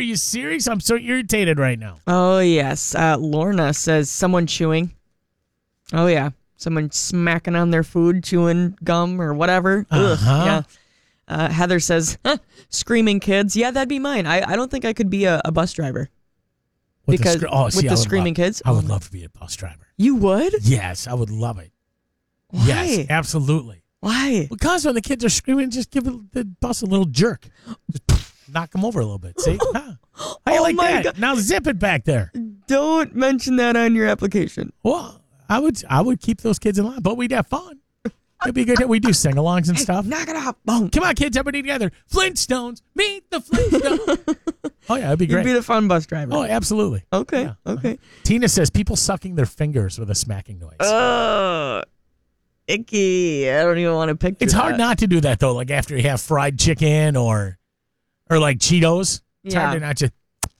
Are you serious? I'm so irritated right now. Oh, yes. Lorna says someone chewing. Oh, yeah. Someone smacking on their food, chewing gum or whatever. Ugh, yeah. Heather says, screaming kids. Yeah, that'd be mine. I don't think I could be a bus driver. With the screaming kids? I would love to be a bus driver. You would? Yes, I would love it. Why? Yes, absolutely. Why? Because when the kids are screaming, just give the bus a little jerk. Just knock them over a little bit. See? How you like that? God. Now zip it back there. Don't mention that on your application. Well, I would keep those kids in line, but we'd have fun. It'd be good. We do sing-alongs and stuff. Knock it off. Boom. Come on, kids, everybody together. Flintstones, meet the Flintstones. Oh, yeah, it'd be great. You'd be the fun bus driver. Oh, absolutely. Okay, yeah. okay. Tina says people sucking their fingers with a smacking noise. Icky. I don't even want to picture It's hard not to do that, though, like after you have fried chicken or like Cheetos. It's hard to not just...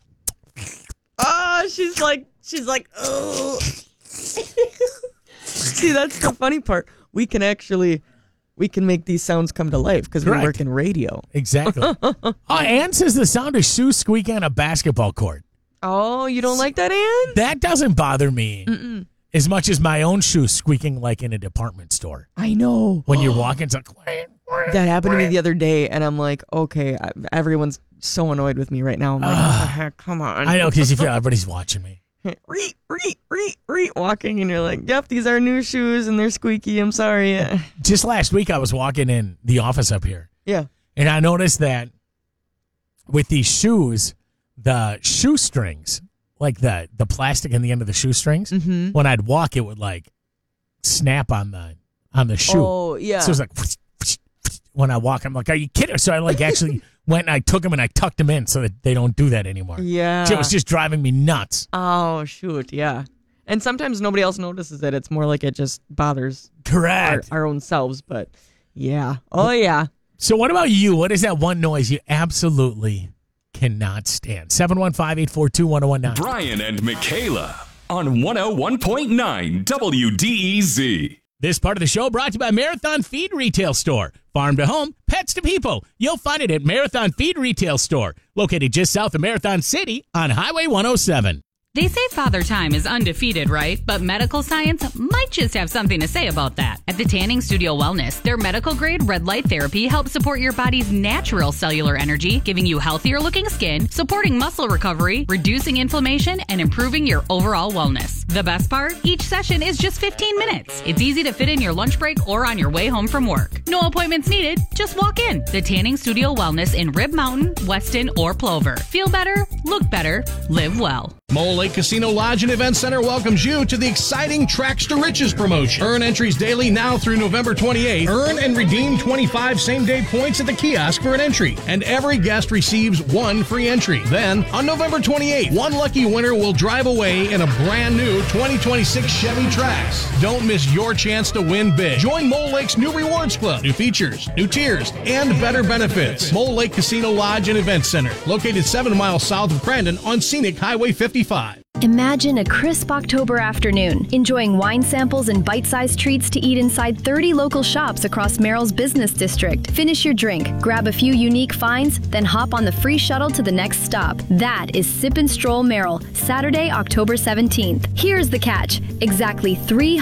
Oh, she's like, oh. See, that's the funny part. We can make these sounds come to life because we work in radio. Exactly. Ann says the sound of shoes squeaking on a basketball court. Oh, you don't like that, Ann? That doesn't bother me as much as my own shoes squeaking like in a department store. I know. When you're walking, it's like... That happened to me the other day, and I'm like, okay, everyone's so annoyed with me right now. I'm like, what the heck? Come on. I know, because you feel everybody's watching me. Walking, and you're like, yep, these are new shoes, and they're squeaky. I'm sorry. Just last week, I was walking in the office up here. Yeah. And I noticed that with these shoes, the shoestrings, like the plastic in the end of the shoestrings, when I'd walk, it would like snap on the shoe. Oh, yeah. So it was like, when I walk, I'm like, are you kidding? So I like actually went and I took them and I tucked them in so that they don't do that anymore. Yeah. It was just driving me nuts. Oh, shoot. Yeah. And sometimes nobody else notices it. It's more like it just bothers our own selves. But yeah. Oh, yeah. So what about you? What is that one noise you absolutely cannot stand? 715-842-1019. Brian and Michaela on 101.9 WDEZ. This part of the show brought to you by Marathon Feed Retail Store. Farm to home, pets to people. You'll find it at Marathon Feed Retail Store, located just south of Marathon City on Highway 107. They say Father Time is undefeated, right? But medical science might just have something to say about that. At the Tanning Studio Wellness, their medical-grade red light therapy helps support your body's natural cellular energy, giving you healthier-looking skin, supporting muscle recovery, reducing inflammation, and improving your overall wellness. The best part? Each session is just 15 minutes. It's easy to fit in your lunch break or on your way home from work. No appointments needed. Just walk in. The Tanning Studio Wellness in Rib Mountain, Weston, or Plover. Feel better, look better, live well. Mole Lake Casino Lodge and Event Center welcomes you to the exciting Tracks to Riches promotion. Earn entries daily now through November 28th. Earn and redeem 25 same-day points at the kiosk for an entry, and every guest receives one free entry. Then, on November 28th, one lucky winner will drive away in a brand new 2026 Chevy Trax. Don't miss your chance to win big. Join Mole Lake's new Rewards Club, new features, new tiers, and better benefits. Mole Lake Casino Lodge and Event Center, located 7 miles south of Crandon on Scenic Highway 55. Imagine a crisp October afternoon, enjoying wine samples and bite-sized treats to eat inside 30 local shops across Merrill's business district. Finish your drink, grab a few unique finds, then hop on the free shuttle to the next stop. That is Sip and Stroll Merrill, Saturday, October 17th. Here's the catch. Exactly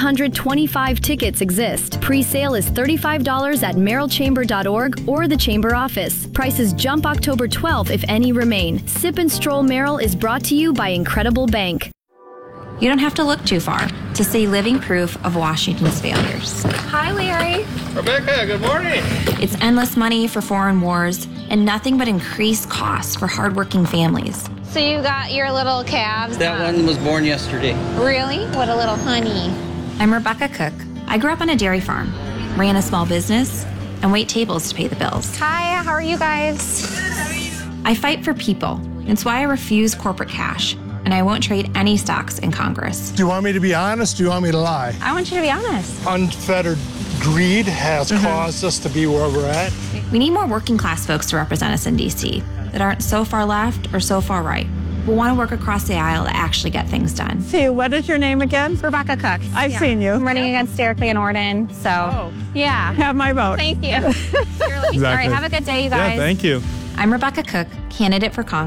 325 tickets exist. Pre-sale is $35 at merrillchamber.org or the Chamber office. Prices jump October 12th if any remain. Sip and Stroll Merrill is brought to you by Incredible Bank. You don't have to look too far to see living proof of Washington's failures. Hi, Larry. Rebecca, good morning. It's endless money for foreign wars and nothing but increased costs for hardworking families. So you got your little calves? That one was born yesterday. Really? What a little honey. I'm Rebecca Cook. I grew up on a dairy farm, ran a small business, and wait tables to pay the bills. Hi, how are you guys? Good, how are you? I fight for people. It's why I refuse corporate cash. And I won't trade any stocks in Congress. Do you want me to be honest? Do you want me to lie? I want you to be honest. Unfettered greed has caused us to be where we're at. We need more working class folks to represent us in D.C. that aren't so far left or so far right. We want to work across the aisle to actually get things done. See, what is your name again? Rebecca Cook. I've seen you. I'm running against Derek Van Orden, so yeah. Have my vote. Thank you. Exactly. All right, have a good day, you guys. Yeah, thank you. I'm Rebecca Cook, candidate for Congress.